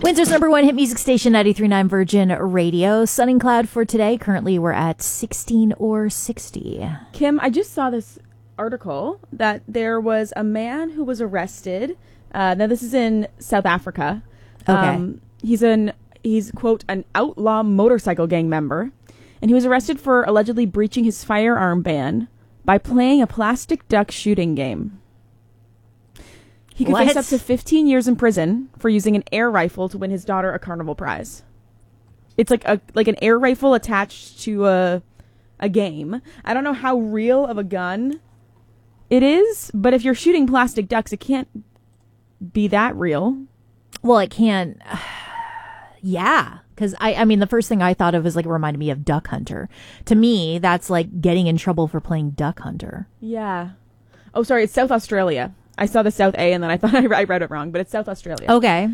Windsor's number one hit music station, 93.9 Virgin Radio. Sun and cloud for today. Currently, we're at 16 or 60. Kim, I just saw this article that there was a man who was arrested. Now, this is in South Africa. Okay. He's, quote, an outlaw motorcycle gang member. And he was arrested for allegedly breaching his firearm ban by playing a plastic duck shooting game. He could face up to 15 years in prison for using an air rifle to win his daughter a carnival prize. It's like an air rifle attached to a game. I don't know how real of a gun it is, but if you're shooting plastic ducks, it can't be that real. Well, it can't. Yeah. Because, I mean, the first thing I thought of is, like, it reminded me of Duck Hunter. To me, that's like getting in trouble for playing Duck Hunter. Yeah. Oh, sorry. It's South Australia. I saw the South A and then I thought I read it wrong, but it's South Australia. Okay.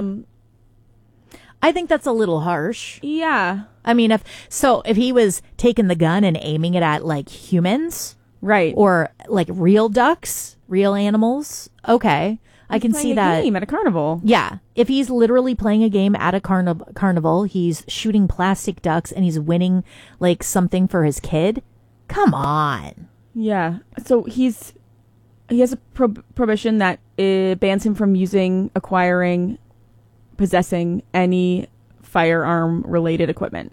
I think that's a little harsh. Yeah. I mean, if he was taking the gun and aiming it at, like, humans. Right. Or, like, real ducks, real animals. Okay. I can see that. A game at a carnival. Yeah. If he's literally playing a game at a carnival, he's shooting plastic ducks and he's winning, like, something for his kid. Come on. Yeah. So he has a prohibition that bans him from using, acquiring, possessing any firearm-related equipment.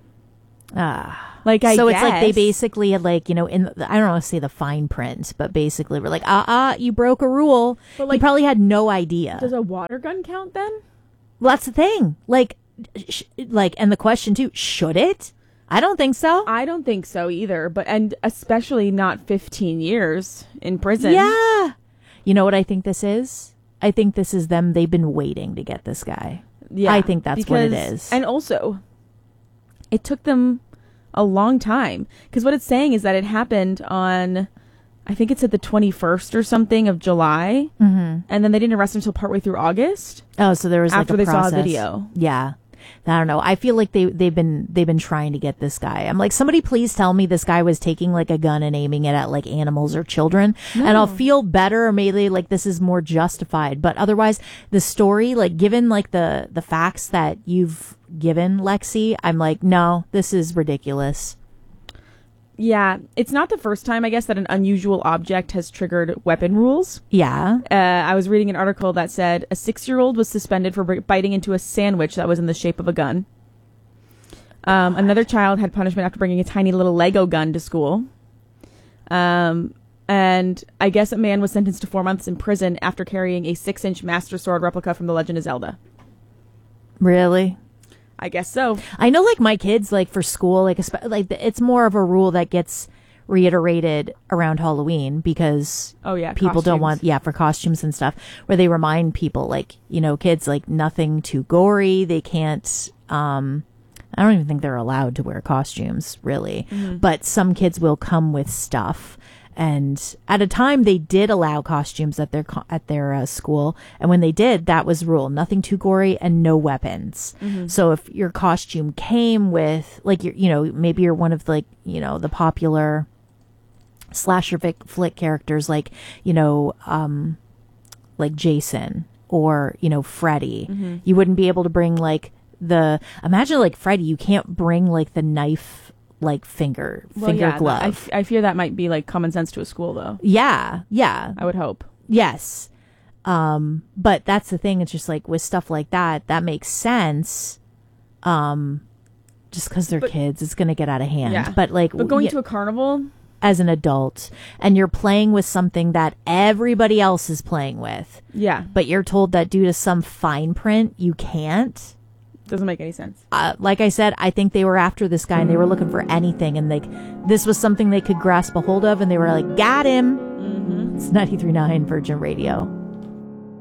Like, so guess. It's like they basically had, like, you know, I don't want to say the fine print, but basically we're like, you broke a rule. But, like, he probably had no idea. Does a water gun count then? Well, that's the thing. Like, and the question too, should it? I don't think so. I don't think so either, and especially not 15 years in prison. Yeah. You know what I think this is? I think this is them. They've been waiting to get this guy. Yeah. I think that's what it is. And also, it took them a long time. Because what it's saying is that it happened on, I think it's at the 21st or something of July. Mm-hmm. And then they didn't arrest him until partway through August. Oh, so there was like after a process. After they saw a video. Yeah. I don't know. I feel like they've been trying to get this guy. I'm like, somebody please tell me this guy was taking, like, a gun and aiming it at, like, animals or children. No. And I'll feel better, or maybe, like, this is more justified. But otherwise, the story, like, given, like, the facts that you've given, Lexi, I'm like, no, this is ridiculous. Yeah, it's not the first time, I guess, that an unusual object has triggered weapon rules. Yeah. I was reading an article that said a 6-year-old was suspended for biting into a sandwich that was in the shape of a gun. Another child had punishment after bringing a tiny little Lego gun to school. And I guess a man was sentenced to 4 months in prison after carrying a 6-inch Master Sword replica from The Legend of Zelda. Really? I guess so. I know, like, my kids, like, for school, like it's more of a rule that gets reiterated around Halloween because people costumes. don't want, for costumes and stuff, where they remind people, like, you know, kids, like, nothing too gory. They can't, I don't even think they're allowed to wear costumes, really. Mm-hmm. But some kids will come with stuff. And at a time, they did allow costumes at their school. And when they did, that was the rule. Nothing too gory and no weapons. Mm-hmm. So if your costume came with, like, maybe you're one of, like, you know, the popular slasher flick characters, like, you know, like Jason or, you know, Freddy. Mm-hmm. You wouldn't be able to bring, like, imagine, like, Freddy, you can't bring, like, the knife, like, finger glove. I fear that might be, like, common sense to a school, though. Yeah. I would hope. Yes. But that's the thing. It's just, like, with stuff like that makes sense. Just because they're kids, it's going to get out of hand. Yeah. But going to a carnival as an adult, and you're playing with something that everybody else is playing with. Yeah. But you're told that due to some fine print, you can't. Doesn't make any sense. Like I said, I think they were after this guy and they were looking for anything, and, like, this was something they could grasp a hold of, and they were like, got him. Mm-hmm. It's 93.9 Virgin Radio.